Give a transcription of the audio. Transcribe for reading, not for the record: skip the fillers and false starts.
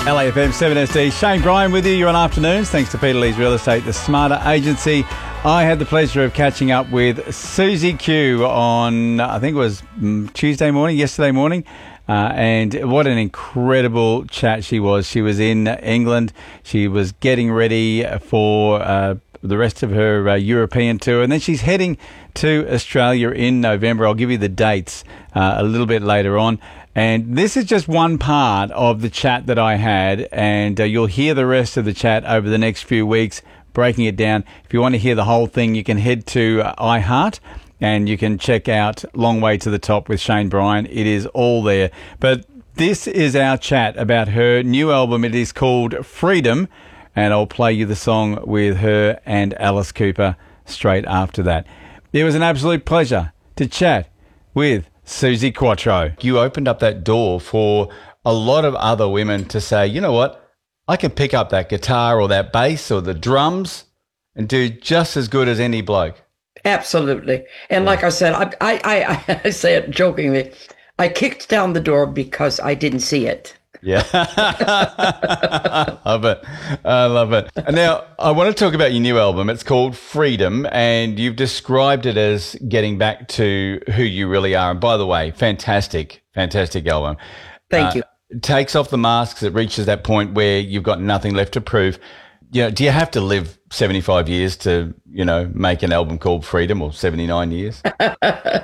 LAFM 7SD, Shane Bryan with you. You're on Afternoons. Thanks to Peter Lee's Real Estate, the Smarter Agency. I had the pleasure of catching up with Susie Q on, I think it was yesterday morning. And what an incredible chat she was. She was in England. She was getting ready for the rest of her European tour. And then she's heading to Australia in November. I'll give you the dates a little bit later on. And this is just one part of the chat that I had, and you'll hear the rest of the chat over the next few weeks, breaking it down. If you want to hear the whole thing, you can head to iHeart, and you can check out Long Way to the Top with Shane Bryan. It is all there. But this is our chat about her new album. It is called Freedom, and I'll play you the song with her and Alice Cooper straight after that. It was an absolute pleasure to chat with Susie Quatro. You opened up that door for a lot of other women to say, you know what, I can pick up that guitar or that bass or the drums and do just as good as any bloke. Absolutely. And like I said, I say it jokingly, I kicked down the door because I didn't see it. Yeah. I love it. And now I want to talk about your new album. It's called Freedom, and you've described it as getting back to who you really are. And by the way, fantastic album. Thank you. It takes off the masks. It reaches that point where you've got nothing left to prove. You know, do you have to live 75 years to, make an album called Freedom, or 79 years?